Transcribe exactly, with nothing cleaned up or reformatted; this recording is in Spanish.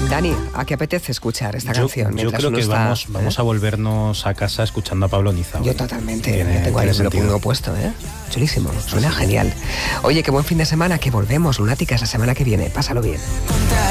Dani, ¿a qué apetece escuchar esta yo, canción? Yo creo que está, vamos, ¿eh? vamos a volvernos a casa escuchando a Pablo Niza. Yo totalmente, tiene, tengo ahí, me lo pongo puesto, ¿eh? Chulísimo, suena genial. Oye, qué buen fin de semana, que volvemos, lunáticas, la semana que viene. Pásalo bien.